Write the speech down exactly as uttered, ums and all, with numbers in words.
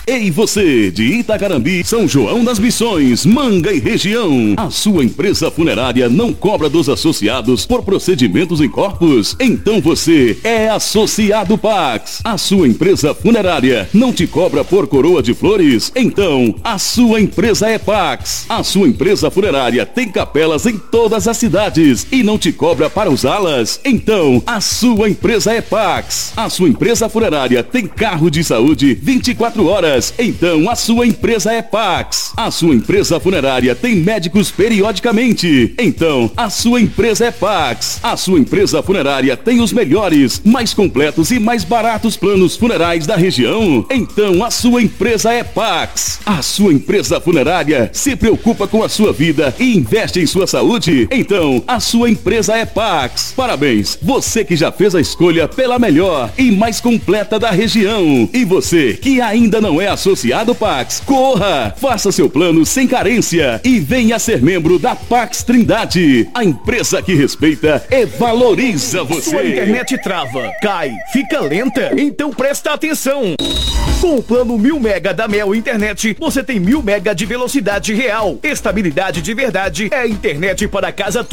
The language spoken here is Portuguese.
Ei você, de Itacarambi, São João das Missões, Manga e região. A sua empresa funerária não cobra dos associados por procedimentos em corpos? Então você é associado Pax. A sua empresa funerária não te cobra por coroa de flores? Então a sua empresa é Pax. A sua empresa funerária tem capelas em todas as cidades e não te cobra para usá-las? Então a sua empresa é Pax. A sua empresa funerária tem carro de saúde vinte e quatro horas? Então a sua empresa é Pax. A sua empresa funerária tem médicos periodicamente? Então a sua empresa é Pax. A sua empresa funerária tem os melhores, mais completos e mais baratos planos funerais da região? Então a sua empresa é Pax. A sua empresa funerária se preocupa com a sua vida e investe em sua saúde? Então a sua empresa é Pax. Parabéns, você que já fez a escolha pela melhor e mais completa da região. E você que ainda não é associado Pax, corra, faça seu plano sem carência e venha ser membro da Pax Trindade, a empresa que respeita e valoriza você. Sua internet trava, cai, fica lenta? Então presta atenção. Com o plano mil mega da Mel Internet, você tem mil mega de velocidade real. Estabilidade de verdade é internet para casa